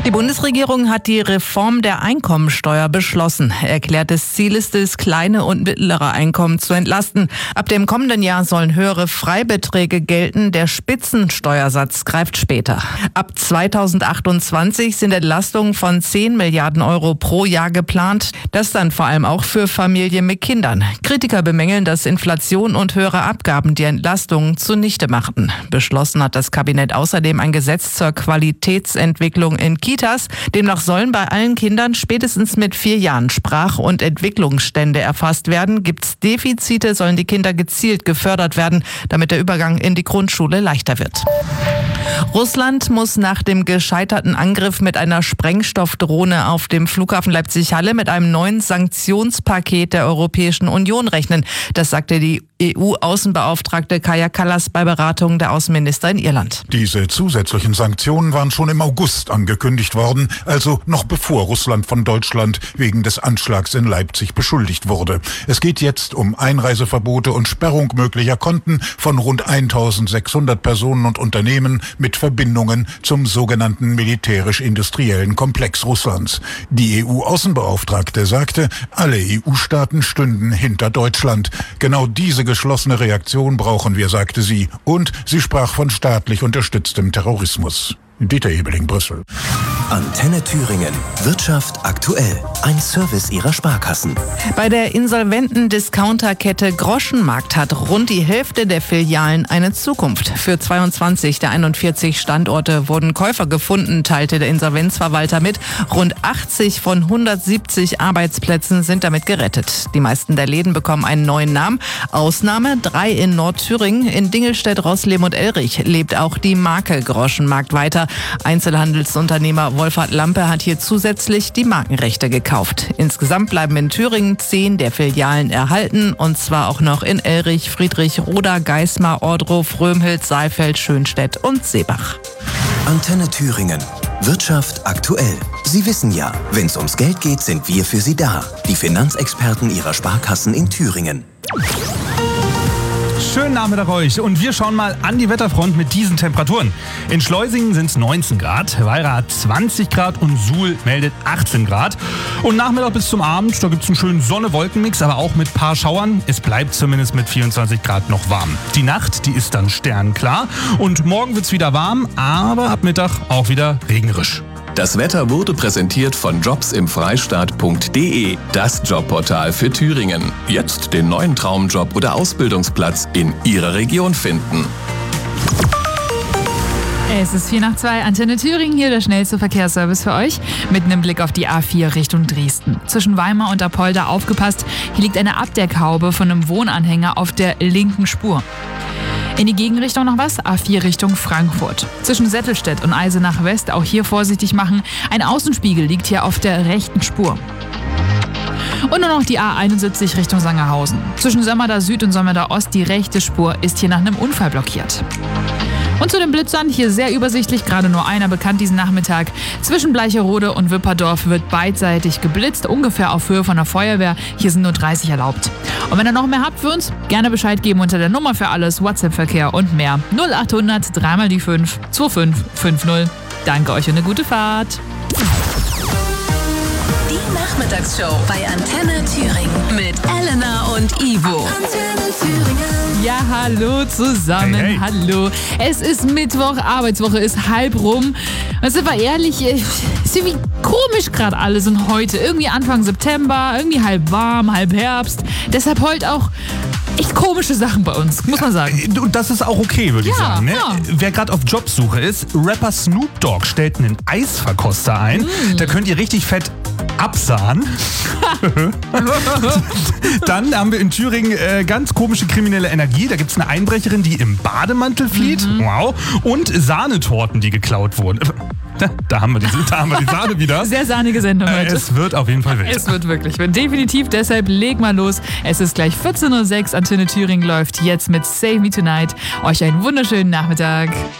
Die Bundesregierung hat die Reform der Einkommensteuer beschlossen. Erklärtes Ziel ist es, kleine und mittlere Einkommen zu entlasten. Ab dem kommenden Jahr sollen höhere Freibeträge gelten. Der Spitzensteuersatz greift später. Ab 2028 sind Entlastungen von 10 Milliarden Euro pro Jahr geplant. Das dann vor allem auch für Familien mit Kindern. Kritiker bemängeln, dass Inflation und höhere Abgaben die Entlastungen zunichte machten. Beschlossen hat das Kabinett außerdem ein Gesetz zur Qualitätsentwicklung in Kitas. Demnach sollen bei allen Kindern spätestens mit 4 Jahren Sprach- und Entwicklungsstände erfasst werden. Gibt's Defizite, sollen die Kinder gezielt gefördert werden, damit der Übergang in die Grundschule leichter wird. Russland muss nach dem gescheiterten Angriff mit einer Sprengstoffdrohne auf dem Flughafen Leipzig-Halle mit einem neuen Sanktionspaket der Europäischen Union rechnen. Das sagte die EU-Außenbeauftragte Kaja Kallas bei Beratungen der Außenminister in Irland. Diese zusätzlichen Sanktionen waren schon im August angekündigt worden, also noch bevor Russland von Deutschland wegen des Anschlags in Leipzig beschuldigt wurde. Es geht jetzt um Einreiseverbote und Sperrung möglicher Konten von rund 1600 Personen und Unternehmen mit Verbindungen zum sogenannten militärisch-industriellen Komplex Russlands. Die EU-Außenbeauftragte sagte, alle EU-Staaten stünden hinter Deutschland. Genau diese geschlossene Reaktion brauchen wir, sagte sie. Und sie sprach von staatlich unterstütztem Terrorismus. Dieter Ebeling, Brüssel. Antenne Thüringen. Wirtschaft aktuell. Ein Service ihrer Sparkassen. Bei der insolventen Discounterkette Groschenmarkt hat rund die Hälfte der Filialen eine Zukunft. Für 22 der 41 Standorte wurden Käufer gefunden, teilte der Insolvenzverwalter mit. Rund 80 von 170 Arbeitsplätzen sind damit gerettet. Die meisten der Läden bekommen einen neuen Namen. Ausnahme 3 in Nordthüringen. In Dingelstedt, Roßleben und Elrich lebt auch die Marke Groschenmarkt weiter. Einzelhandelsunternehmer Wolfhard Lampe hat hier zusätzlich die Markenrechte gekauft. Insgesamt bleiben in Thüringen 10 der Filialen erhalten, und zwar auch noch in Elrich, Friedrichroda, Geismar, Ordruf, Römhild, Saalfeld, Schönstedt und Seebach. Antenne Thüringen. Wirtschaft aktuell. Sie wissen ja, wenn es ums Geld geht, sind wir für Sie da. Die Finanzexperten Ihrer Sparkassen in Thüringen. Schönen Nachmittag euch, und wir schauen mal an die Wetterfront mit diesen Temperaturen. In Schleusingen sind es 19 Grad, Weira hat 20 Grad und Suhl meldet 18 Grad. Und Nachmittag bis zum Abend, da gibt es einen schönen Sonne-Wolken-Mix, aber auch mit paar Schauern. Es bleibt zumindest mit 24 Grad noch warm. Die Nacht, die ist dann sternklar, und morgen wird es wieder warm, aber ab Mittag auch wieder regnerisch. Das Wetter wurde präsentiert von jobsimfreistaat.de, das Jobportal für Thüringen. Jetzt den neuen Traumjob oder Ausbildungsplatz in Ihrer Region finden. Es ist 2:04, Antenne Thüringen, hier der schnellste Verkehrsservice für euch. Mit einem Blick auf die A4 Richtung Dresden. Zwischen Weimar und Apolda aufgepasst, hier liegt eine Abdeckhaube von einem Wohnanhänger auf der linken Spur. In die Gegenrichtung noch was? A4 Richtung Frankfurt. Zwischen Settelstedt und Eisenach West auch hier vorsichtig machen. Ein Außenspiegel liegt hier auf der rechten Spur. Und nur noch die A71 Richtung Sangerhausen. Zwischen Sömmerda Süd und Sömmerda Ost die rechte Spur ist hier nach einem Unfall blockiert. Und zu den Blitzern, hier sehr übersichtlich, gerade nur einer bekannt diesen Nachmittag. Zwischen Bleicherode und Wipperdorf wird beidseitig geblitzt, ungefähr auf Höhe von der Feuerwehr. Hier sind nur 30 erlaubt. Und wenn ihr noch mehr habt für uns, gerne Bescheid geben unter der Nummer für alles, WhatsApp-Verkehr und mehr. 0800 3 die 5 2550. Danke euch und eine gute Fahrt. Die Nachmittagsshow bei Antenne Thüringen mit Elena und Ivo. Antenne Thüringen. Ja, hallo zusammen, Hey. Hallo. Es ist Mittwoch, Arbeitswoche ist halb rum. Und sind wir ehrlich, ist irgendwie komisch gerade alles und heute. Irgendwie Anfang September, irgendwie halb warm, halb Herbst. Deshalb heute auch echt komische Sachen bei uns, muss man sagen. Und das ist auch okay, würde ich Ja, sagen. Ne? ja. Wer gerade auf Jobsuche ist, Rapper Snoop Dogg stellt einen Eisverkoster ein. Da könnt ihr richtig fett absahen. Dann haben wir in Thüringen ganz komische kriminelle Energie. Da gibt es eine Einbrecherin, die im Bademantel flieht. Wow. Und Sahnetorten, die geklaut wurden. Da haben wir die Sahne wieder. Sehr sahnige Sendung heute. Es wird auf jeden Fall wild. Es wird wirklich wild. Definitiv, deshalb leg mal los. Es ist gleich 14:06 Uhr. Antenne Thüringen läuft jetzt mit Save Me Tonight. Euch einen wunderschönen Nachmittag.